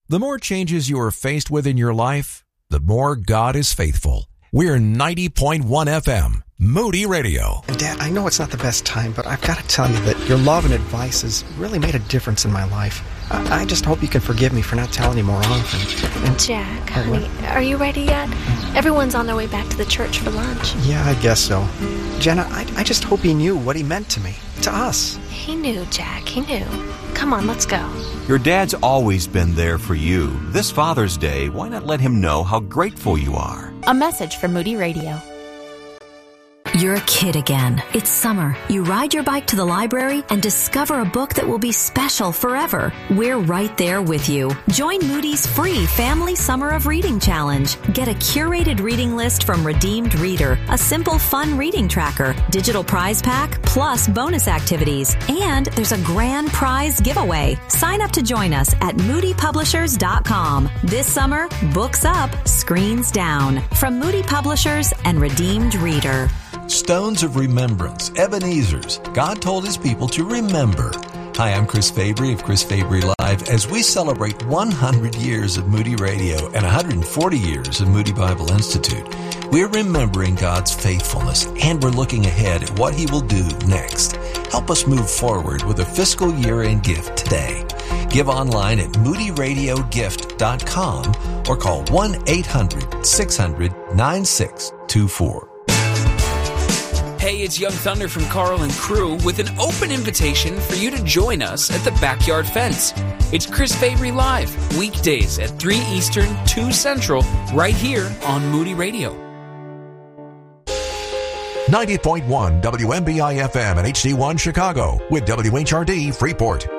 The more changes you are faced with in your life, the more God is faithful. We're 90.1 FM, Moody Radio. And Dad, I know it's not the best time, but I've got to tell you that your love and advice has really made a difference in my life. I just hope you can forgive me for not telling you more often. And Jack, honey, are you ready yet? Everyone's on their way back to the church for lunch. Yeah, I guess so. Jenna, I just hope he knew what he meant to me, to us. He knew, Jack, he knew. Come on, let's go. Your dad's always been there for you. This Father's Day, why not let him know how grateful you are? A message from Moody Radio. You're a kid again. It's summer. You ride your bike to the library and discover a book that will be special forever. We're right there with you. Join Moody's free Family Summer of Reading Challenge. Get a curated reading list from Redeemed Reader, a simple, fun reading tracker, digital prize pack, plus bonus activities. And there's a grand prize giveaway. Sign up to join us at moodypublishers.com. This summer, books up, screens down. From Moody Publishers and Redeemed Reader. Stones of Remembrance, Ebenezer's. God told his people to remember. Hi, I'm Chris Fabry of Chris Fabry Live as we celebrate 100 years of Moody Radio and 140 years of Moody Bible Institute. We're remembering God's faithfulness and we're looking ahead at what he will do next. Help us move forward with a fiscal year-end gift today. Give online at moodyradiogift.com or call 1-800-600-9624. Hey, it's Young Thunder from Carl and crew with an open invitation for you to join us at the Backyard Fence. It's Chris Fabry Live, weekdays at 3 Eastern, 2 Central, right here on Moody Radio. 90.1 WMBI FM and HD1 Chicago with WHRD Freeport.